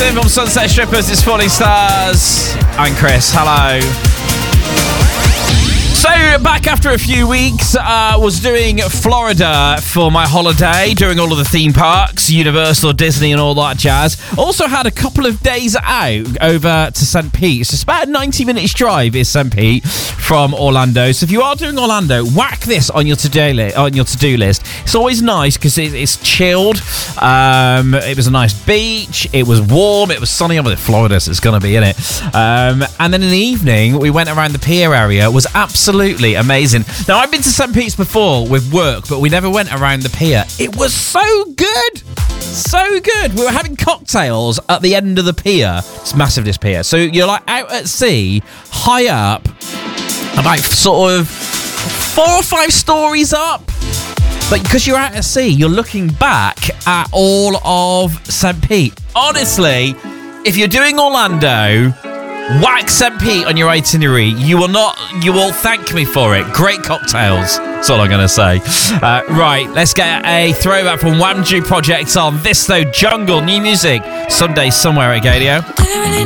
Nathan from Sunset Strippers, it's Falling Stars. I'm Chris, hello. So, back after a few weeks, was doing Florida for my holiday, doing all of the theme parks, Universal, Disney and all that jazz. Also had a couple of days out over to St. Pete. It's just about a 90 minutes drive is St. Pete from Orlando. So if you are doing Orlando, whack this on your to-do list. It's always nice because it's chilled. It was a nice beach. It was warm. It was sunny. I'm in Florida, so it's going to be in it. And then in the evening, we went around the pier area. It was absolutely amazing. Now, I've been to St. Pete's before with work, but we never went around the pier. It was so good. So good. We were having cocktails at the end of the pier. It's massive, this pier. So you're like out at sea, high up, about sort of 4 or 5 stories up. But because you're out at sea, you're looking back at all of St. Pete. Honestly, if you're doing Orlando, whack St. Pete on your itinerary. You will thank me for it. Great cocktails. That's all I'm going to say. Right, let's get a throwback from Wamju Project on This Though Jungle. New music, Sunday somewhere at Gadio.